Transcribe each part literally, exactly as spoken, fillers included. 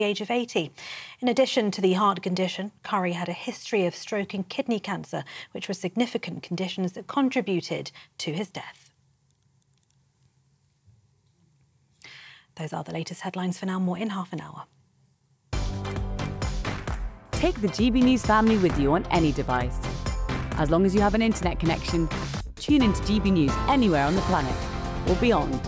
the age of eighty. In addition to the heart condition, Curry had a history of stroke and kidney cancer, which were significant conditions that contributed to his death. Those are the latest headlines for now. More in half an hour. Take the G B News family with you on any device. As long as you have an internet connection, tune into G B News anywhere on the planet or beyond.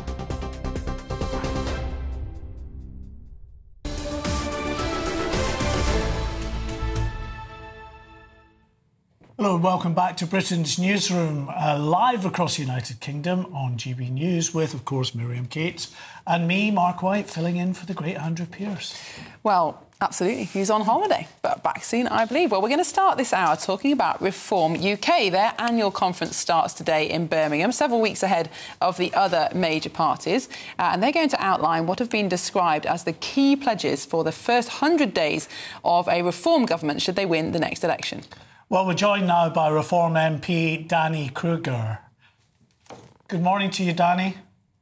Hello and welcome back to Britain's Newsroom, uh, live across the United Kingdom on G B News with, of course, Miriam Cates and me, Mark White, filling in for the great Andrew Pearce. Well, absolutely. He's on holiday, but back soon, I believe. Well, we're going to start this hour talking about Reform U K. Their annual conference starts today in Birmingham, several weeks ahead of the other major parties. Uh, and they're going to outline what have been described as the key pledges for the first one hundred days of a Reform government should they win the next election. Well, we're joined now by Reform M P Danny Kruger. Good morning to you, Danny.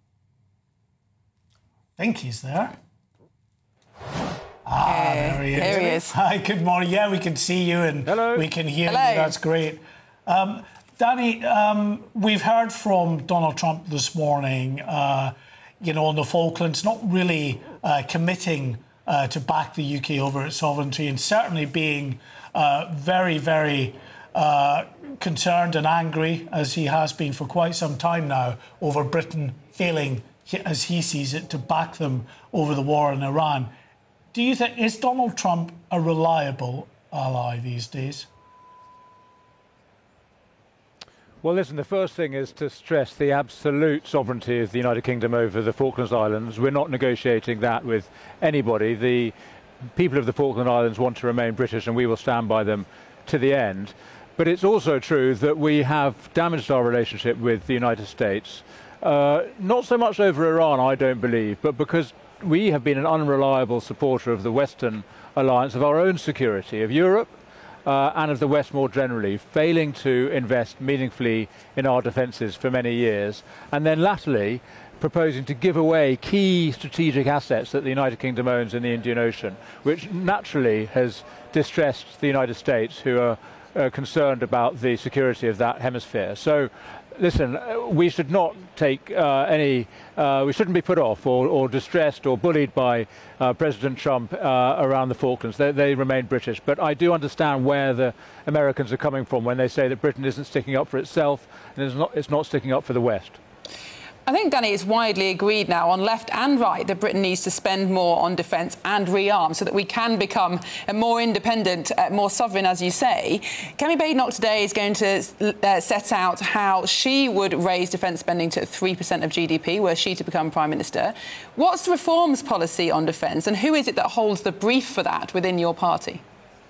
I think he's there. Ah, hey, there he is. There he is. Hi, good morning. Yeah, we can see you and Hello. we can hear Hello. you. That's great. Um, Danny, um, we've heard from Donald Trump this morning, uh, you know, on the Falklands, not really uh, committing uh, to back the U K over its sovereignty and certainly being uh, very, very uh, concerned and angry, as he has been for quite some time now, over Britain failing, as he sees it, to back them over the war in Iran. Do you think, is Donald Trump a reliable ally these days? Well, listen, the first thing is to stress the absolute sovereignty of the United Kingdom over the Falklands Islands. We're not negotiating that with anybody. The people of the Falkland Islands want to remain British and we will stand by them to the end. But it's also true that we have damaged our relationship with the United States, uh, not so much over Iran, I don't believe, but because we have been an unreliable supporter of the Western alliance, of our own security, of Europe, uh, and of the West more generally, failing to invest meaningfully in our defences for many years, and then latterly proposing to give away key strategic assets that the United Kingdom owns in the Indian Ocean, which naturally has distressed the United States, who are uh, concerned about the security of that hemisphere. So, listen, we should not take uh, any, uh, we shouldn't be put off or, or distressed or bullied by uh, President Trump uh, around the Falklands. They, they remain British. But I do understand where the Americans are coming from when they say that Britain isn't sticking up for itself and it's not, it's not sticking up for the West. I think, Danny, it's widely agreed now on left and right that Britain needs to spend more on defence and rearm so that we can become a more independent, uh, more sovereign, as you say. Kemi Badenoch today is going to uh, set out how she would raise defence spending to three percent of G D P were she to become Prime Minister. What's the Reform's policy on defence and who is it that holds the brief for that within your party?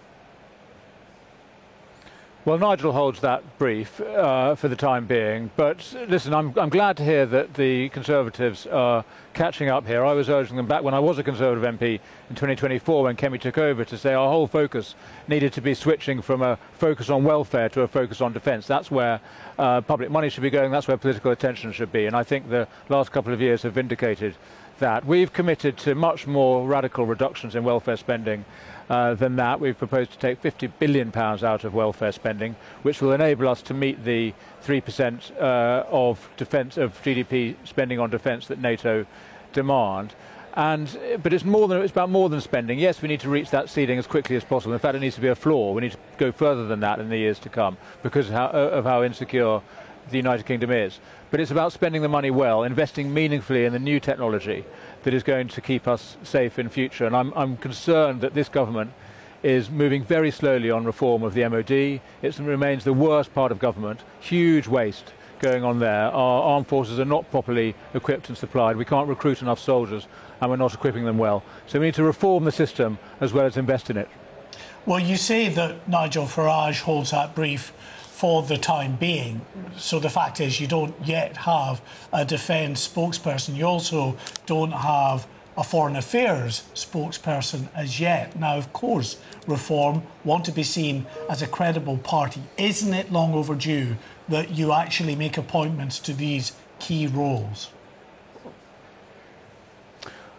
Well, Nigel holds that brief uh, for the time being. But listen, I'm, I'm glad to hear that the Conservatives are catching up here. I was urging them back when I was a Conservative M P in twenty twenty-four when Kemi took over to say our whole focus needed to be switching from a focus on welfare to a focus on defence. That's where uh, public money should be going. That's where political attention should be. And I think the last couple of years have vindicated that. We've committed to much more radical reductions in welfare spending Uh, than that. We've proposed to take fifty billion pounds out of welfare spending, which will enable us to meet the three percent uh, of defence of G D P spending on defence that NATO demand. And but it's more than it's about more than spending. Yes, we need to reach that ceiling as quickly as possible. In fact, it needs to be a floor. We need to go further than that in the years to come because of how, of how insecure the United Kingdom is. But it's about spending the money well, investing meaningfully in the new technology that is going to keep us safe in future. And I'm, I'm concerned that this government is moving very slowly on reform of the M O D. It remains the worst part of government. Huge waste going on there. Our armed forces are not properly equipped and supplied. We can't recruit enough soldiers and we're not equipping them well. So we need to reform the system as well as invest in it. Well, you say that Nigel Farage holds that brief for the time being. So the fact is you don't yet have a defence spokesperson. You also don't have a foreign affairs spokesperson as yet. Now, of course, Reform want to be seen as a credible party. Isn't it long overdue that you actually make appointments to these key roles?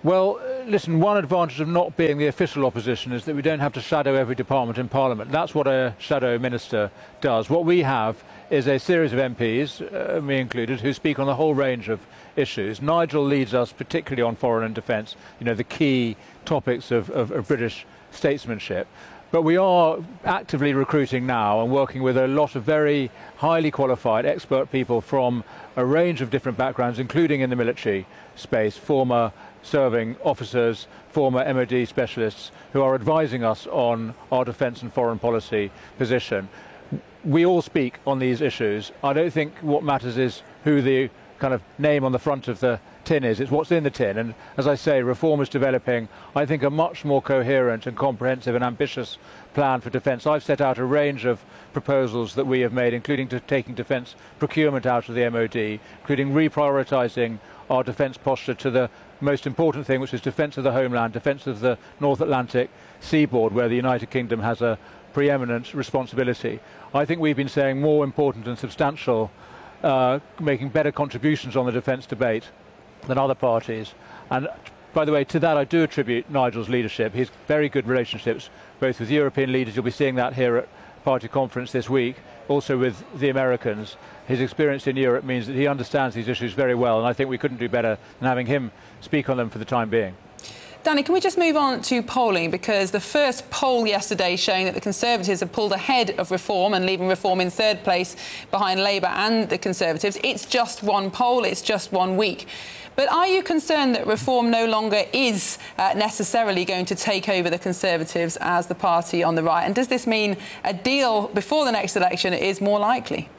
Well, listen, one advantage of not being the official opposition is that we don't have to shadow every department in Parliament. That's what a shadow minister does. What we have is a series of M Ps, uh, me included, who speak on the whole range of issues. Nigel leads us particularly on foreign and defence, you know, the key topics of, of, of British statesmanship. But we are actively recruiting now and working with a lot of very highly qualified expert people from a range of different backgrounds, including in the military space, former serving officers, former M O D specialists who are advising us on our defence and foreign policy position. We all speak on these issues. I don't think what matters is who the kind of name on the front of the tin is. It's what's in the tin. And as I say, Reform is developing, I think, a much more coherent and comprehensive and ambitious plan for defence. I've set out a range of proposals that we have made, including to taking defence procurement out of the M O D, including reprioritising our defence posture to the most important thing, which is defence of the homeland, defence of the North Atlantic seaboard, where the United Kingdom has a preeminent responsibility. I think we've been saying more important and substantial, uh, making better contributions on the defence debate than other parties. And by the way, to that I do attribute Nigel's leadership. He has very good relationships both with European leaders, you'll be seeing that here at party conference this week, also with the Americans. His experience in Europe means that he understands these issues very well, and I think we couldn't do better than having him speak on them for the time being. Danny, can we just move on to polling? Because the first poll yesterday showing that the Conservatives have pulled ahead of Reform and leaving Reform in third place behind Labour and the Conservatives. It's just one poll, it's just one week. But are you concerned that Reform no longer is uh, necessarily going to take over the Conservatives as the party on the right? And does this mean a deal before the next election is more likely?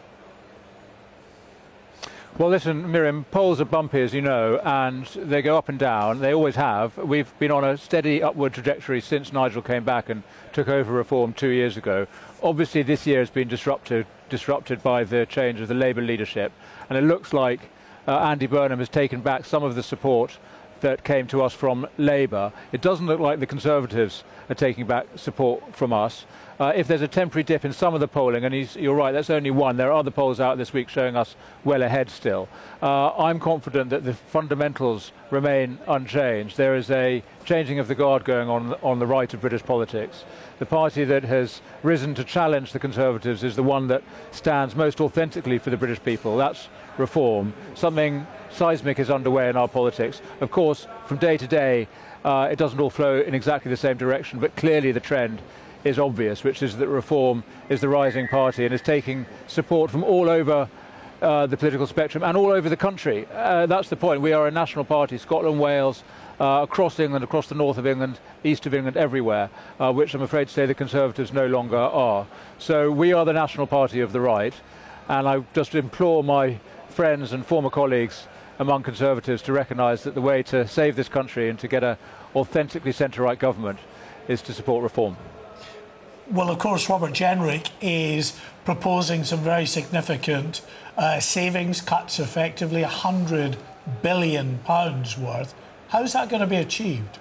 Well, listen, Miriam, polls are bumpy, as you know, and they go up and down. They always have. We've been on a steady upward trajectory since Nigel came back and took over Reform two years ago. Obviously, this year has been disrupted, disrupted by the change of the Labour leadership, and it looks like uh, Andy Burnham has taken back some of the support that came to us from Labour. It doesn't look like the Conservatives are taking back support from us. Uh, if there's a temporary dip in some of the polling, and he's, you're right, that's only one. There are other polls out this week showing us well ahead still. Uh, I'm confident that the fundamentals remain unchanged. There is a changing of the guard going on on the right of British politics. The party that has risen to challenge the Conservatives is the one that stands most authentically for the British people. That's Reform. Something seismic is underway in our politics. Of course, from day to day, uh, it doesn't all flow in exactly the same direction, but clearly the trend is obvious, which is that Reform is the rising party and is taking support from all over uh, the political spectrum and all over the country. Uh, that's the point. We are a national party, Scotland, Wales, uh, across England, across the north of England, east of England, everywhere, uh, which I'm afraid to say the Conservatives no longer are. So we are the national party of the right, and I just implore my friends and former colleagues among Conservatives to recognise that the way to save this country and to get an authentically centre-right government is to support Reform. Well, of course, Robert Jenrick is proposing some very significant uh, savings cuts, effectively one hundred billion pounds worth. How's that going to be achieved?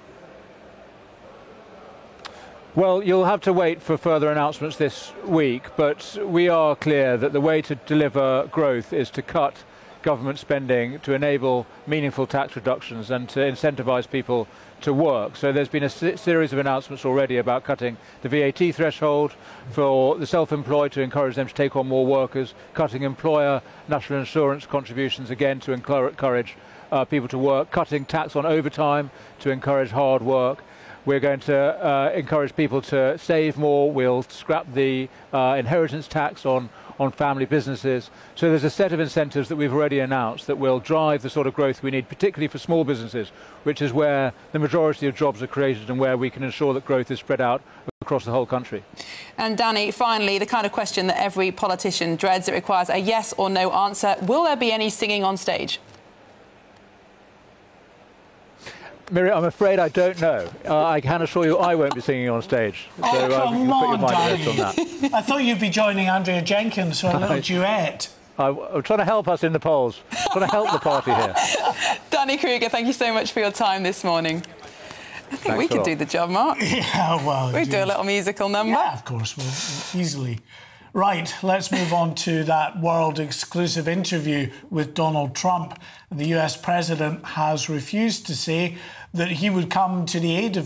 Well, you'll have to wait for further announcements this week, but we are clear that the way to deliver growth is to cut government spending, to enable meaningful tax reductions and to incentivise people to work. So there's been a series of announcements already about cutting the V A T threshold for the self-employed to encourage them to take on more workers, cutting employer national insurance contributions again to encourage uh, people to work, cutting tax on overtime to encourage hard work. We're going to uh, encourage people to save more. We'll scrap the uh, inheritance tax on, on family businesses. So there's a set of incentives that we've already announced that will drive the sort of growth we need, particularly for small businesses, which is where the majority of jobs are created and where we can ensure that growth is spread out across the whole country. And Danny, finally, the kind of question that every politician dreads. It requires a yes or no answer. Will there be any singing on stage? Miriam, I'm afraid I don't know. Uh, I can assure you I won't be singing on stage. Oh, so uh, come you can put your on, mind at Danny. rest on that. I thought you'd be joining Andrea Jenkins for a little duet. I, I'm trying to help us in the polls. I'm trying to help the party here. Danny Kruger, thank you so much for your time this morning. I think Thanks we could do the job, Mark. Yeah, well... We'd do a little musical number. Yeah, of course, we'll, we'll easily Right, let's move on to that world exclusive interview with Donald Trump. The U S president has refused to say that he would come to the aid of